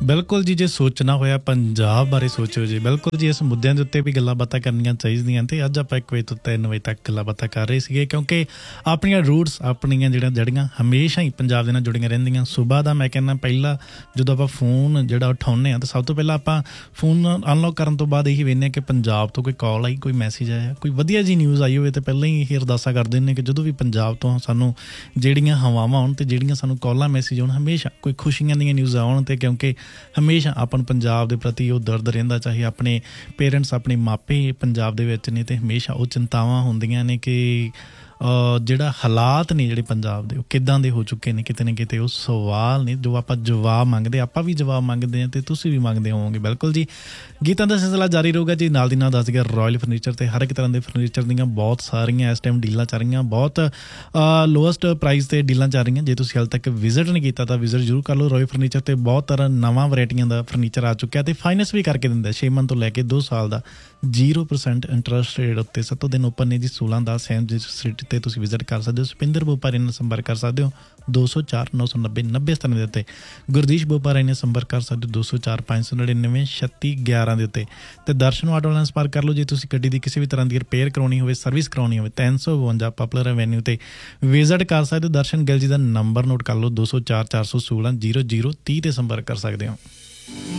ਬਿਲਕੁਲ ਜੀ, ਜੇ ਸੋਚਣਾ ਹੋਇਆ ਪੰਜਾਬ ਬਾਰੇ ਸੋਚੋ ਜੀ। ਬਿਲਕੁਲ ਜੀ, ਇਸ ਮੁੱਦਿਆਂ ਦੇ ਉੱਤੇ ਵੀ ਗੱਲਾਂ ਬਾਤਾਂ ਕਰਨੀਆਂ ਚਾਹੀਦੀਆਂ ਅਤੇ ਅੱਜ ਆਪਾਂ 1 ਵਜੇ ਤੋਂ 3 ਵਜੇ ਤੱਕ ਗੱਲਾਂ ਬਾਤਾਂ ਕਰ ਰਹੇ ਸੀਗੇ, ਕਿਉਂਕਿ ਆਪਣੀਆਂ ਰੂਟਸ, ਆਪਣੀਆਂ ਜਿਹੜੀਆਂ ਜੜ੍ਹੀਆਂ ਹਮੇਸ਼ਾ ਹੀ ਪੰਜਾਬ ਦੇ ਨਾਲ ਜੁੜੀਆਂ ਰਹਿੰਦੀਆਂ। ਸੁਬਾਹ ਦਾ ਮੈਂ ਕਹਿੰਦਾ ਪਹਿਲਾਂ ਜਦੋਂ ਆਪਾਂ ਫੋਨ ਜਿਹੜਾ ਉਠਾਉਂਦੇ ਹਾਂ ਤਾਂ ਸਭ ਤੋਂ ਪਹਿਲਾਂ ਆਪਾਂ ਫੋਨ ਅਨਲੌਕ ਕਰਨ ਤੋਂ ਬਾਅਦ ਇਹੀ ਵੇਖਦੇ ਹਾਂ ਕਿ ਪੰਜਾਬ ਤੋਂ ਕੋਈ ਕਾਲ ਆਈ, ਕੋਈ ਮੈਸੇਜ ਆਇਆ, ਕੋਈ ਵਧੀਆ ਜਿਹੀ ਨਿਊਜ਼ ਆਈ ਹੋਵੇ ਤਾਂ ਪਹਿਲਾਂ ਹੀ ਇਹ ਅਰਦਾਸਾਂ ਕਰਦੇ ਹੁੰਦੇ ਕਿ ਜਦੋਂ ਵੀ ਪੰਜਾਬ ਤੋਂ ਸਾਨੂੰ ਜਿਹੜੀਆਂ ਹਵਾਵਾਂ ਆਉਣ ਅਤੇ ਜਿਹੜੀਆਂ ਸਾਨੂੰ ਕਾਲਾਂ ਮੈਸੇਜ ਆਉਣ, ਹਮੇਸ਼ਾ ਕੋਈ ਖੁਸ਼ੀਆਂ ਦੀਆਂ ਨਿਊਜ਼ ਆਉਣ। ਅਤੇ ਕਿਉਂਕਿ ਹਮੇਸ਼ਾ ਆਪਾਂ ਨੂੰ ਪੰਜਾਬ ਦੇ ਪ੍ਰਤੀ ਉਹ ਦਰਦ ਰਹਿੰਦਾ, ਚਾਹੇ ਆਪਣੇ ਪੇਰੈਂਟਸ, ਆਪਣੇ ਮਾਪੇ ਪੰਜਾਬ ਦੇ ਵਿੱਚ ਨੇ, ਅਤੇ ਹਮੇਸ਼ਾ ਉਹ ਚਿੰਤਾਵਾਂ ਹੁੰਦੀਆਂ ਨੇ ਕਿ ਜਿਹੜਾ ਹਾਲਾਤ ਨੇ ਜਿਹੜੇ ਪੰਜਾਬ ਦੇ ਉਹ ਕਿੱਦਾਂ ਦੇ ਹੋ ਚੁੱਕੇ ਨੇ। ਕਿਤੇ ਨਾ ਕਿਤੇ ਉਹ ਸਵਾਲ ਨੇ ਜੋ ਆਪਾਂ ਜਵਾਬ ਮੰਗਦੇ, ਆਪਾਂ ਵੀ ਜਵਾਬ ਮੰਗਦੇ ਹਾਂ ਅਤੇ ਤੁਸੀਂ ਵੀ ਮੰਗਦੇ ਹੋਵੋਗੇ। ਬਿਲਕੁਲ ਜੀ, ਗੀਤਾਂ ਦਾ ਸਿਲਸਿਲਾ ਜਾਰੀ ਰਹੂਗਾ ਜੀ। ਨਾਲ ਦੀ ਨਾਲ ਦੱਸ ਗਿਆ ਰਾਇਲ ਫਰਨੀਚਰ 'ਤੇ ਹਰ ਇੱਕ ਤਰ੍ਹਾਂ ਦੇ ਫਰਨੀਚਰ ਦੀਆਂ ਬਹੁਤ ਸਾਰੀਆਂ ਇਸ ਟਾਈਮ ਡੀਲਾਂ ਚੱਲ ਰਹੀਆਂ, ਬਹੁਤ ਲੋਐਸਟ ਪ੍ਰਾਈਸ 'ਤੇ ਡੀਲਾਂ ਚੱਲ ਰਹੀਆਂ। ਜੇ ਤੁਸੀਂ ਹਾਲੇ ਤੱਕ ਵਿਜ਼ਿਟ ਨਹੀਂ ਕੀਤਾ ਤਾਂ ਵਿਜ਼ਿਟ ਜ਼ਰੂਰ ਕਰ ਲਓ। ਰਾਇਲ ਫਰਨੀਚਰ 'ਤੇ ਬਹੁਤ ਤਰ੍ਹਾਂ ਨਵਾਂ ਵਰਾਇਟੀਆਂ ਦਾ ਫਰਨੀਚਰ ਆ ਚੁੱਕਿਆ ਅਤੇ ਫਾਈਨੈਂਸ ਵੀ ਕਰਕੇ ਦਿੰਦਾ 6 ਮੰਥ ਤੋਂ ਲੈ ਕੇ 2 ਸਾਲ ਦਾ 0% ਇੰਟਰਸਟ ਰੇਟ ਉੱਤੇ। 7 ਦਿਨ ਓਪਨ ਨੇ ਜੀ। 16 ਦਾ ਸੈਮ ਸਟਰੀਟ 'ਤੇ ਤੁਸੀਂ ਵਿਜ਼ਿਟ ਕਰ ਸਕਦੇ ਹੋ। ਸੁਪਿੰਦਰ ਬੋਪਾਰੇ ਨਾਲ ਸੰਪਰਕ ਕਰ ਸਕਦੇ ਹੋ 204 990 9097 ਦੇ ਉੱਤੇ। ਗੁਰਦੀਸ਼ ਬੋਪਾਰੇ ਨਾਲ ਸੰਪਰਕ ਕਰ ਸਕਦੇ ਹੋ 204 599 36 11 ਦੇ ਉੱਤੇ। ਅਤੇ ਦਰਸ਼ਨ ਆਟੋ ਨਾਲ ਸੰਪਰਕ ਕਰ ਲਓ ਜੇ ਤੁਸੀਂ ਗੱਡੀ ਦੀ ਕਿਸੇ ਵੀ ਤਰ੍ਹਾਂ ਦੀ ਰਿਪੇਅਰ ਕਰਾਉਣੀ ਹੋਵੇ, ਸਰਵਿਸ ਕਰਾਉਣੀ ਹੋਵੇ। 352 ਪਾਪੂਲਰ ਐਵੇਨਿਊ 'ਤੇ ਵਿਜ਼ਿਟ ਕਰ ਸਕਦੇ ਹੋ। ਦਰਸ਼ਨ ਗਿੱਲ ਜੀ ਦਾ ਨੰਬਰ ਨੋਟ ਕਰ ਲਓ 204 416 0030 'ਤੇ ਸੰਪਰਕ ਕਰ ਸਕਦੇ ਹੋ।